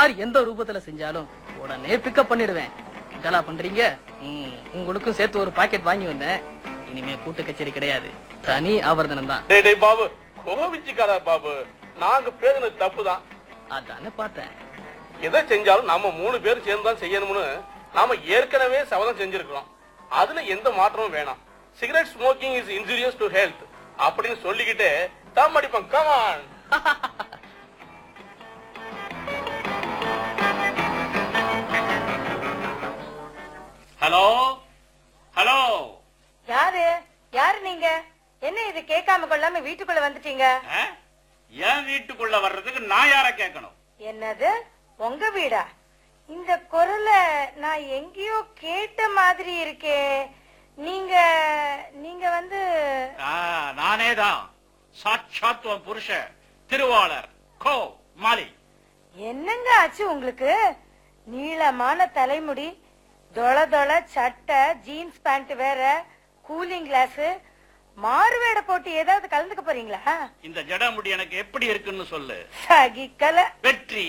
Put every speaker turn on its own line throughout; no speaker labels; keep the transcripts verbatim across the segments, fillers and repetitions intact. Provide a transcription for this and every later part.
மாதிரி எந்த ரூபத்துல செஞ்சாலும் உடனே பிக்கப் பண்ணிடுவேன். இதெல்லாம் பண்றீங்க. உங்களுக்கும் சேர்த்து ஒரு பாக்கெட் வாங்கி வந்தேன். இனிமே கூட்டு கச்சேரி கிடையாது, தனி ஆவர்தனம் தான்.
டேய் டேய் பாபு, கோவிச்சுக்காரா பாபு, நாங்க பேசுனது தப்புதான்.
அதானே பார்த்தேன்.
எதை செஞ்சாலும் நாம மூணு பேரும் சேர்ந்து தான் செய்யணும்னு நாம ஏற்கனவே சபதம் செஞ்சிருக்கிறோம். அதுல எந்த மாற்றமும் வேணாம். Cigarette smoking is injurious to health அப்படின்னு சொல்லிக்கிட்டு தம் அடிப்போம். Come on.
Hello hello.
யாரு யாரு நீங்க? என்ன இது கேட்காம கொள்ளாம வீட்டுக்குள்ள வந்துட்டீங்க?
என் வீட்டுக்குள்ள வர்றதுக்கு நான் யார கேட்கணும்?
என்னது உங்க வீடா? இந்த குரலை நான் எங்கேயோ கேட்ட மாதிரி இருக்கே. நீங்க நீங்க வந்து
நானே தான், சாட்சாத் புருஷ திருவாளர் கோ மாலி.
என்னங்க ஆச்சு உங்களுக்கு? நீளமான தலைமுடி, தொள தொள சட்டை, ஜீன்ஸ் பேண்ட் வேற, கூலிங் கிளாஸ், மாறுவேட போட்டு ஏதாவது கலந்துக்க போறீங்களா?
இந்த ஜடாமுடி எனக்கு எப்படி இருக்குன்னு சொல்லு.
சகிக்கல.
வெற்றி.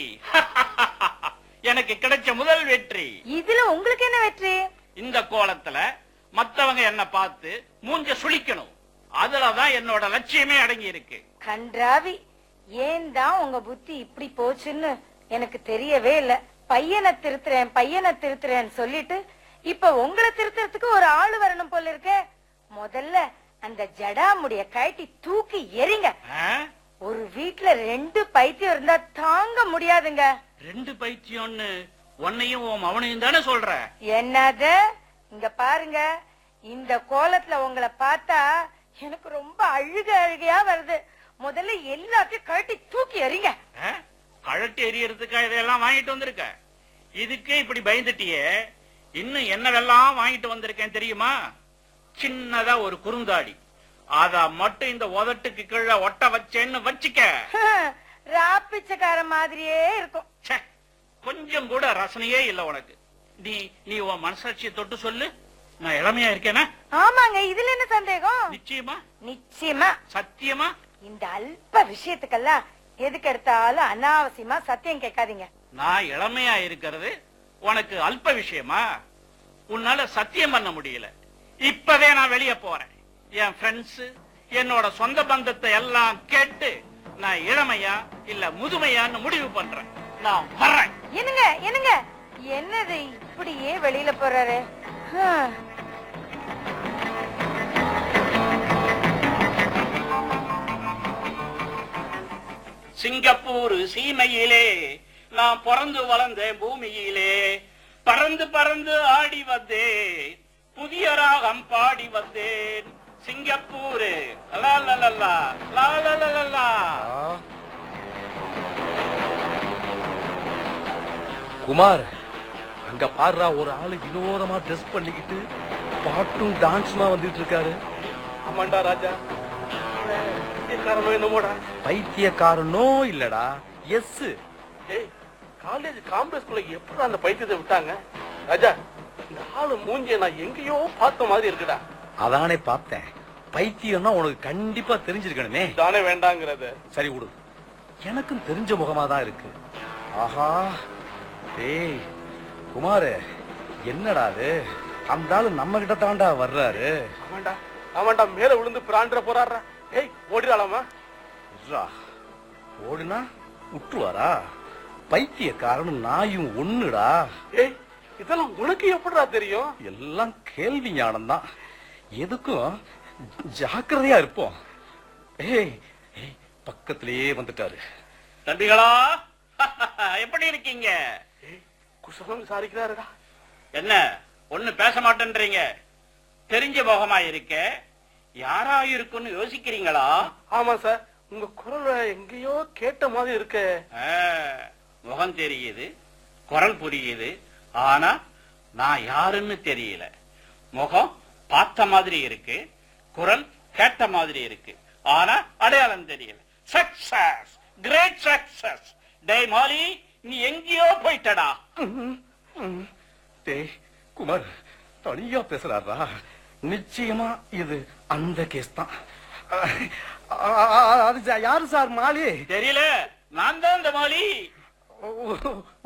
எனக்கு கிடைச்ச முதல் வெற்றி.
இதுல உங்களுக்கு என்ன வெற்றி?
இந்த கோலத்துல மத்தவங்க என்ன பார்த்து மூஞ்ச சுளிக்கணும், அதுலதான் என்னோட லட்சியமே அடங்கி இருக்கு.
கன்றாவி, ஏன் தான் உங்க புத்தி இப்படி போச்சுன்னு எனக்கு தெரியவே இல்ல. பையனை திருத்துறேன் பையனை திருத்துறேன்னு சொல்லிட்டு இப்ப உங்களை திருத்துறதுக்கு ஒரு ஆளு வரணும் போல இருக்க. முதல்ல அந்த ஜடாமுடிய கழட்டி தூக்கி எறிங்க. ஒரு வீட்டுல ரெண்டு பைத்தியம் இருந்தா தாங்க முடியாதுங்க.
ரெண்டு பைத்தியம்னு உன்னையும் அவனையும் தானே சொல்ற?
என்னது? இங்க பாருங்க, இந்த கோலத்துல உங்களை பார்த்தா எனக்கு ரொம்ப அழுக அழுகையா வருது. முதல்ல எல்லாத்தையும் கழட்டி தூக்கி எறிங்க.
கழட்டி எறியறதுக்கா இதெல்லாம் வாங்கிட்டு வந்திருக்க? இதுக்கே இப்படி பயந்துட்டியே, இன்னும் என்னவெல்லாம் வாங்கிட்டு வந்திருக்கேன் தெரியுமா? சின்னதா ஒரு குறுந்தாடி, அத மட்டும் இந்த உதட்டுக்கு கீழே ஒட்ட வச்சேன்னு வச்சுக்க,
ராப்பிச்சக்கார மாதிரியே இருக்கும்.
கொஞ்சம் கூட ரசனையே இல்ல உனக்கு. நீ நீ உன் மனசாட்சியை தொட்டு சொல்லு, நான் இளமையா இருக்கேனா?
ஆமாங்க, இதுல என்ன சந்தேகம்?
நிச்சயமா
நிச்சயமா
சத்தியமா.
இந்த அல்ப விஷயத்துக்கெல்லாம் எதுக்கு எடுத்தாலும் அனாவசியமா சத்தியம் கேட்காதீங்க.
நான் இளமையா இருக்கிறது உனக்கு அல்ப விஷயமா? உன்னால சத்தியம் பண்ண முடியல. இப்பவே நான் வெளியே போறேன். என் ஃப்ரெண்ட்ஸ், என்னோட சொந்த பந்தத்தை எல்லாம் கேட்டு நான் இளமையா இல்ல முதுமையான்னு முடிவு பண்றேன். நான் வர்றேன்.
என்னங்க என்னங்க என்னது இப்படியே வெளியில போறாரு?
சிங்கப்பூர் சீமையிலே நான் பிறந்து வளர்ந்த பூமியிலே பறந்து பறந்து ஆடி வந்தேன், புதிய ராகம் பாடி வந்தேன். சிங்கப்பூர்
குமார், அங்க பாடுறா ஒரு ஆளு வினோதமா ட்ரெஸ் பண்ணிக்கிட்டு பாட்டும் டான்ஸுமா வந்துட்டு இருக்காரு. ஆமாண்டா ராஜா, என்னமோடா பைத்தியக்காரனோ இல்லடா. எஸ், காலேஜ் காம்பஸ்குள்ள எப்படி அந்த பைத்தியத்தை விட்டாங்க? ராஜா, இந்த ஆளு மூஞ்சிய நான் எங்கேயோ பார்த்த மாதிரி இருக்குடா. அதானே பார்த்தேன். பைத்தியம்னா உனக்கு கண்டிப்பா தெரிஞ்சிருக்கணுமே. தானே வேண்டாங்கிறத சரி விடு, எனக்கும் தெரிஞ்ச முகமா தான் இருக்கு. ஆஹா, ஏய் குமார், என்னடா அது? அந்த ஆளு நம்ம கிட்ட தாண்டா வர்றாரு. ஆமாண்டா ஆமாண்டா, மேல விழுந்து பிராண்ட போறாரா. ஏய் ஓடிடாலாமா? ஓடுனா விட்டுவாரா? பைத்தியக்காரனும் நாயும் ஒண்ணுடா. ஏய், இதெல்லாம் உனக்கு எப்படிடா தெரியும்? எல்லாம் கேள்வி ஞானம் தான். எதுக்கும் ஜாக்கிரதையா இருப்போம். ஏய், பக்கத்திலேயே வந்துட்டாரு.
தம்பிகளா, எப்படி இருக்கீங்க?
குசலம் விசாரிக்கிறாருடா.
என்ன ஒண்ணு பேச மாட்டேன்றீங்க? தெரிஞ்ச முகமா இருக்க, யாரா இருக்குன்னு யோசிக்கிறீங்களா?
ஆமா சார், உங்க குரல் எங்கேயோ கேட்ட மாதிரி இருக்கு.
முகம் தெரியுது, குரல் புரியுது, ஆனா நான் யாருன்னு தெரியல. முகம் பார்த்த மாதிரி இருக்கு, குரல் கேட்ட மாதிரி இருக்கு, ஆனா அடையாளம் தெரியல. Success, great success. டேய் மாலி, நீ எங்கேயோ போயிட்டடா.
டேய் குமார், தனியா பேசுறாரா? நிச்சயமா இது அந்த கேஸ் தான். அது யாரு சார்? மாலி?
தெரியல, நான் தான் இந்த மாலி.